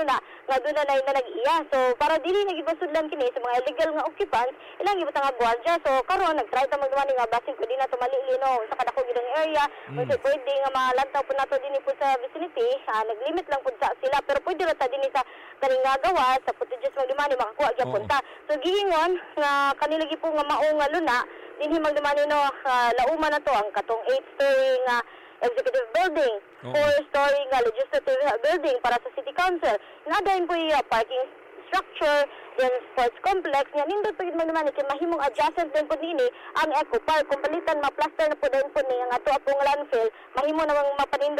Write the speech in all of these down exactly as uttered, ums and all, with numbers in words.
na nga doon na na nag-iya. So para dili nagibasudlan kini sa mga illegal nga occupants, ilang gibutang nga gwardiya. So karon nag-try ta magdumani nga basin pwede na tumalili no sa kadako gidong area. Mm. So pwede nga malantaw po nato dinhi po sa vicinity. Uh, nag-limit lang po sa sila pero pwede ra ta dinhi sa kaning nga gawa sa footages magdumani makakuha gyud punta. So giingon nga kanila gi po nga mao nga luna dinhi magdumani no uh, lauma na to ang katong eight story nga executive building, oh. four story nga legislative building para sa city council. Nadayon po yung parking structure, yung sports complex, nga nindot po yung magdumani kay mahimong adjacent din po nini ang eco park. Kung palitan, ma-plaster na po din po ni ang ato apong landfill, mahimo namang mapanindot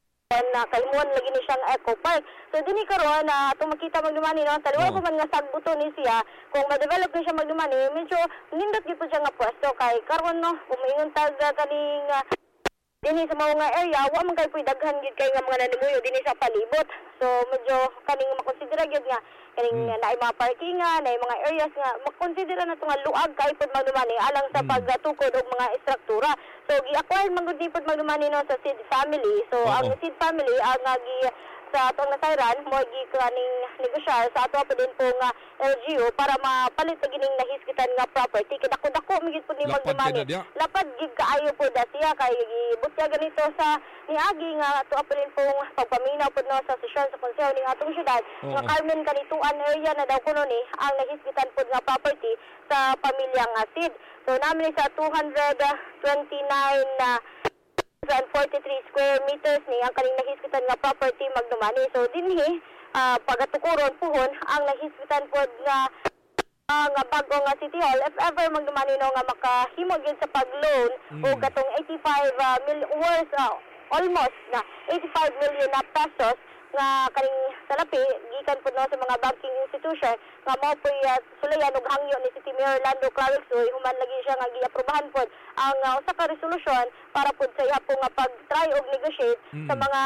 na kaimuan lagi ni siyang eco park. So dini karon na ato makita magdumani no taliwa oh. pa man nga sagbuto ni siya kung ma-develop ni siya magdumani medyo nindot gyud po siya nga pwesto kay karon no kumingon tag kaning uh, dinhi sa mga area, wa man kay puy daghan gid kay nga mga nanimuyo dinhi sa palibot. So medyo kaning makonsidera gyud nga kaning mm. naay mga parkingan, naay mga areas nga makonsidera na to nga luag kay pud magdumani alang sa mm. pagtukod og mga istruktura. So gi-acquire man gud ni pud magdumani no sa Sid family. So oh. ang Sid family ang uh, gi sa atong nasayran mo gi kaning negosyar sa ato pa din po nga L G U para mapalit pa gining nahiskitan nga property kay dako-dako migid pud ni magdumani. Lapad gid kaayo po da siya kay gibutya ganito sa niagi nga ato pa din po pagpaminaw pud no sa sesyon sa konseho ning atong syudad oh, nga Carmen kanituan area na daw kuno ni ang nahiskitan pud nga property sa pamilya nga Sid. So namin sa two hundred twenty-nine na uh, forty-three square meters ni ang kaning nahiskitan nga property magdumani. So dinhi uh, pagatukuron pohon ang nahiskitan pod nga uh, nga bago nga City Hall if ever magdumani no nga makahimo gyud sa pag-loan mm. o katong eighty-five uh, million worth uh, almost na eighty-five million na pesos nga kaning salapi gikan pud no sa mga banking institution nga mao po uh, sulayan og hangyo ni City Mayor Lando Clarksoy human lagi siya nga giaprobahan pod ang uh, usa ka resolusyon para pud sa iya po nga pag-try og negotiate mm. sa mga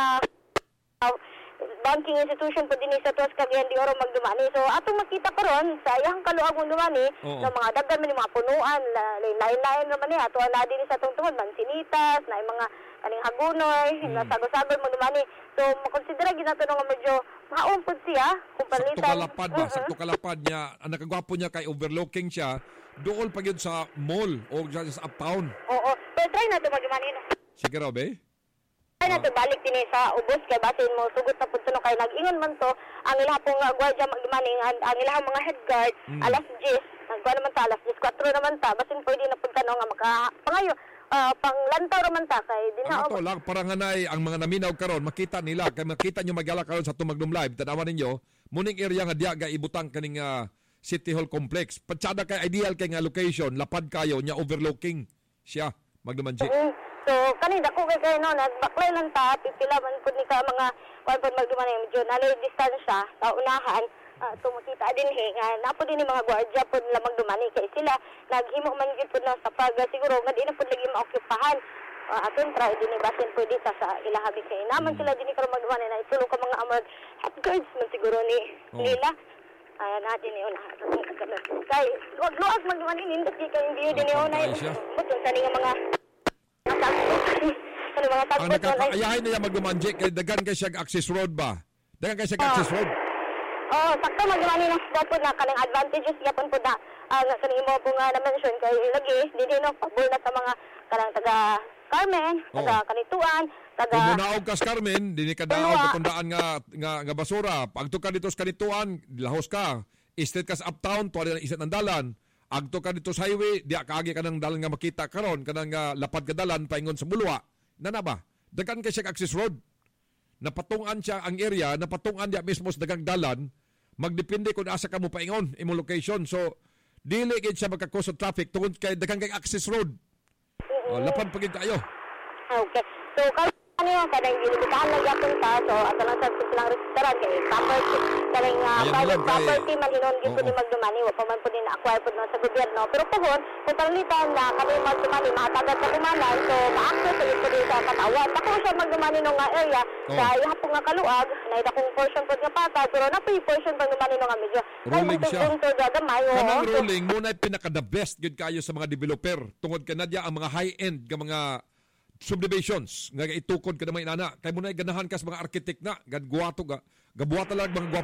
uh, banking institution pud dinhi sa Tuas Cagayan de Oro magdumani. So atong makita karon sa iyang kaluag magdumani sa mga daghan man mga punuan lain-lain naman ni ato na dinhi sa atong tungod mansinitas na mga kaning hagunoy mm. nga sagol-sagol magdumani. So makonsidera gid nato nga medyo maon pud siya kung palitan sakto kalapad ba uh-huh. sakto kalapad niya ang nakagwapo niya kay overlooking siya dool pa gyud sa mall o sa uptown. Oo, pero try na to magdumani no. Sige raw be. Ay na to balik din sa ubos kay basin mo sugot na pud no kay nag-ingon man to ang ilang pong uh, gwardiya magdumani ang, ang ilang mga head guard mm. alas ten nagwa naman ta alas four naman ta basin pwede na pud no nga maka pangayo uh, panglantaw raman ta kay dinha og lang para nganay ang mga naminaw karon makita nila kay makita nyo magyala karon sa Tumagdum Live tanawan ninyo muning area nga diya ga ibutang kaning uh, City Hall complex patsada kay ideal kay nga location lapad kayo nya overlooking siya magdumanji. Mm-hmm. So kani dako kay kay no nagbaklay lang ta pipila man pud ni ka mga kuan pud magdumani medyo nalay distansya sa unahan uh, so makita din he nga napo din ni mga gwardiya pud lamang dumani kay sila naghimo man gyud pud na sa pag siguro nga di na pud lagi maokupahan uh, aton try din ni basin pud sa sa ilahabi kay naman mm. sila din karon magdumani na itulong ka mga amag head guards man siguro ni oh. nila ayan natin ni una kay wag luag magdumani nindot kay hindi din ni una pud tani nga mga ang nakakaayahin niya magdumanji kay dagan kay siya access road ba? Dagan kay siya oh. access road? Oo, oh, sakto magdumani na sa po na kanang advantages yapon po na uh, kaning imo po nga na-mention kay lagi dili no pabor na sa mga kanang taga Carmen, taga oh. Kanituan, taga kung munaog kas Carmen, dili ka daog katundaan nga nga nga basura. Pagto ka dito sa Kanituan, lahos ka. Straight ka sa uptown, tuwa na isat ng dalan. Agto ka dito sa highway, di kaagi ka ng dalan nga makita karon kanang uh, lapad ka dalan paingon sa Bulwa. Nana ba? Dagan kay siya access road. Napatungan siya ang area, napatungan dia mismo sa dagang dalan, magdepende kung asa ka mo paingon imong location. So dili gid siya magka-cause of traffic tungod kay dagang kay access road. Oh, lapad pagid kayo. Okay. So ano yung kanang gilibitahan lang yapon ta so ato lang sa silang restaurant kay property kanang uh, private property man hinon gyud ni magdumani wa pa man pud ni acquire pud sa gobyerno pero pohon kung palitan na kami magdumani makatagat sa kumanan so ma-access pud sa katawan dako siya magdumani no nga area sa ihapon nga kaluag na dakong portion pud nga pata pero na pay portion pag dumani no nga medyo rolling siya gamay kanang rolling mo na pinaka the best gud kayo sa mga developer tungod kanadya ang mga high end nga mga subdivisions nga itukod ka na may inana kay mo na ganahan ka sa mga architect na gadguwato ga gabuhat lang mga